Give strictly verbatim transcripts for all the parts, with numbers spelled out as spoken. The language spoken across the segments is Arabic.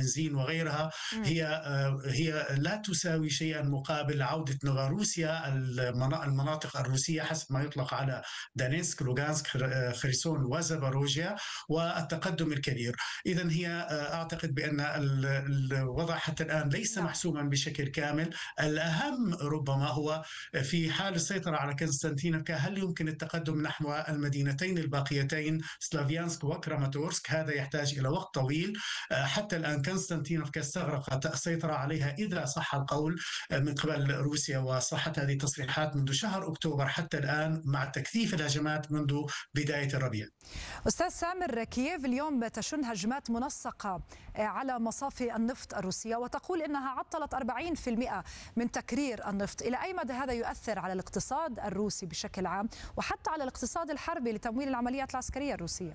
البنزين وغيرها هي هي لا تساوي شيئا مقابل عودة نوفاروسيا، المناطق الروسية حسب ما يطلق على دانيسك، لوغانسك، خرسون وزاباروجيا، والتقدم الكبير. إذن هي أعتقد بأن الوضع حتى الآن ليس محسوما بشكل كامل. الأهم ربما هو في حال السيطرة على قسطنطينوفكا هل يمكن التقدم نحو المدينتين الباقيتين سلافيانسك وكراماتورسك. هذا يحتاج إلى وقت طويل. حتى الآن قسطنطينوفكا استغرقت السيطرة عليها إذا صح القول من قبل روسيا، وصحت هذه التصريحات منذ شهر أكتوبر حتى الآن مع تكثيف الهجمات منذ بداية الربيع. أستاذ سامر، كييف اليوم تشن هجمات منسقة على مصافي النفط الروسية وتقول إنها عطلت أربعين بالمئة من تكرير النفط. إلى أي مدى هذا يؤثر على الاقتصاد الروسي بشكل عام وحتى على الاقتصاد الحربي لتمويل العمليات العسكرية الروسية؟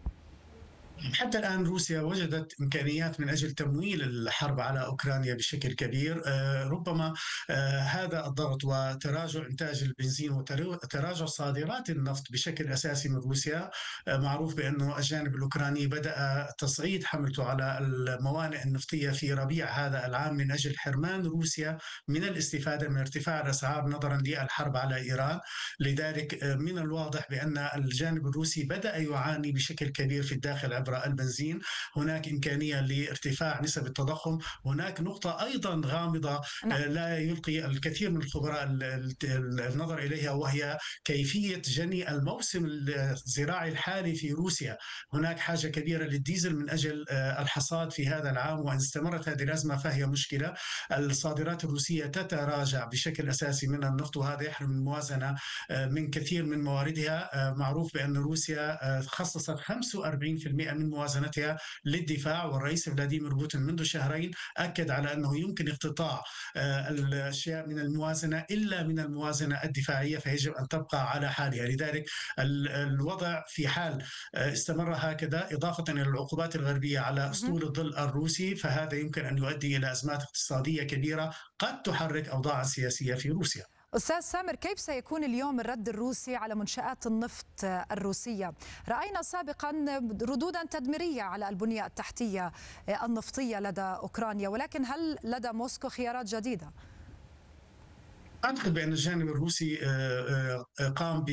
حتى الآن روسيا وجدت إمكانيات من أجل تمويل الحرب على أوكرانيا بشكل كبير. ربما هذا الضغط وتراجع إنتاج البنزين وتراجع صادرات النفط بشكل أساسي من روسيا. معروف بأنه الجانب الأوكراني بدأ تصعيد حملته على الموانئ النفطية في ربيع هذا العام من أجل حرمان روسيا من الاستفادة من ارتفاع الأسعار نظرا للحرب على إيران. لذلك من الواضح بأن الجانب الروسي بدأ يعاني بشكل كبير في الداخل عبر البنزين. هناك إمكانية لارتفاع نسب التضخم. هناك نقطة أيضا غامضة لا يلقي الكثير من الخبراء النظر إليها، وهي كيفية جني الموسم الزراعي الحالي في روسيا. هناك حاجة كبيرة للديزل من أجل الحصاد في هذا العام، وإن استمرت هذه الأزمة فهي مشكلة. الصادرات الروسية تتراجع بشكل أساسي من النفط، وهذا يحرم الموازنة من كثير من مواردها. معروف بأن روسيا خصصت خمسة وأربعين بالمئة من موازنتها للدفاع، والرئيس فلاديمير بوتين منذ شهرين أكد على أنه يمكن اقتطاع الأشياء من الموازنة إلا من الموازنة الدفاعية، فيجب أن تبقى على حالها. لذلك الوضع في حال استمر هكذا إضافة إلى العقوبات الغربية على أسطول الظل الروسي، فهذا يمكن أن يؤدي إلى أزمات اقتصادية كبيرة قد تحرك أوضاع سياسية في روسيا. أستاذ سامر، كيف سيكون اليوم الرد الروسي على منشآت النفط الروسية؟ رأينا سابقا ردودا تدميرية على البنية التحتية النفطية لدى أوكرانيا، ولكن هل لدى موسكو خيارات جديدة؟ أعتقد بأن الجانب الروسي قام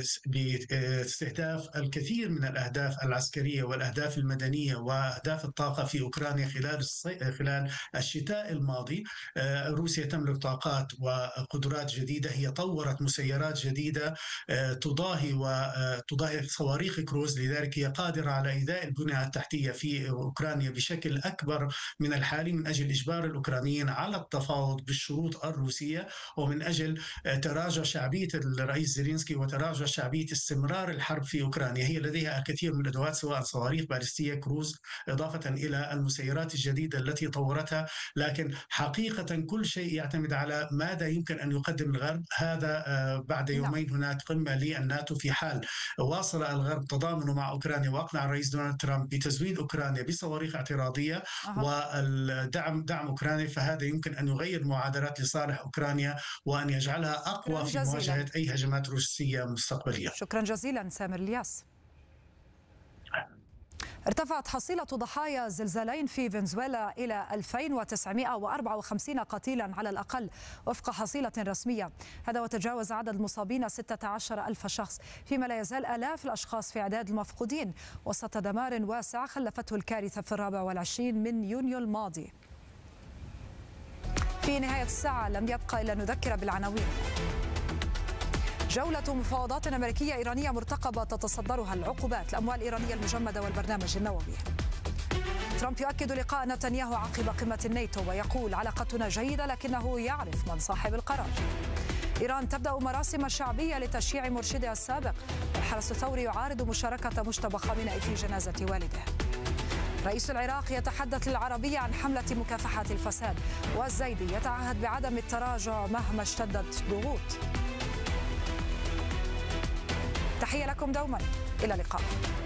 باستهداف الكثير من الأهداف العسكرية والأهداف المدنية وأهداف الطاقة في أوكرانيا خلال خلال الشتاء الماضي. روسيا تملك طاقات وقدرات جديدة. هي طورت مسيرات جديدة تضاهي وتضاهي صواريخ كروز، لذلك هي قادرة على إيذاء البنية التحتية في أوكرانيا بشكل أكبر من الحالي من أجل إجبار الأوكرانيين على التفاوض بالشروط الروسية، ومن من أجل تراجع شعبية الرئيس زيلينسكي وتراجع شعبية استمرار الحرب في أوكرانيا. هي لديها الكثير من الأدوات سواء صواريخ باليستية كروز إضافة إلى المسيرات الجديدة التي طورتها، لكن حقيقة كل شيء يعتمد على ماذا يمكن أن يقدم الغرب. هذا بعد يومين هناك قمة للناتو. في حال واصل الغرب تضامنه مع أوكرانيا وأقنع الرئيس دونالد ترامب بتزويد أوكرانيا بصواريخ اعتراضية أه. والدعم دعم أوكرانيا، فهذا يمكن أن يغير معادلات لصالح أوكرانيا وأن يجعلها أقوى في مواجهة أي هجمات روسية مستقبلية. شكرا جزيلا سامر الياس. ارتفعت حصيلة ضحايا زلزالين في فنزويلا إلى ألفين وتسعمئة وأربعة وخمسين قتيلا على الأقل وفق حصيلة رسمية. هذا وتجاوز عدد المصابين ستة عشر ألف شخص، فيما لا يزال آلاف الأشخاص في إعداد المفقودين وسط دمار واسع خلفته الكارثة في الرابع والعشرين من يونيو الماضي. في نهاية الساعة لم يبقى إلا نذكر بالعناوين. جولة مفاوضات أمريكية إيرانية مرتقبة تتصدرها العقوبات، الأموال الإيرانية المجمدة والبرنامج النووي. ترامب يؤكد لقاء نتنياهو عقب قمة الناتو ويقول علاقتنا جيدة لكنه يعرف من صاحب القرار. إيران تبدأ مراسم شعبية لتشييع مرشدها السابق، والحرس الثوري يعارض مشاركة مجتبى خامنئي في جنازة والده. رئيس العراق يتحدث للعربية عن حملة مكافحة الفساد، والزيدي يتعهد بعدم التراجع مهما اشتدت ضغوط. تحية لكم دوما، إلى اللقاء.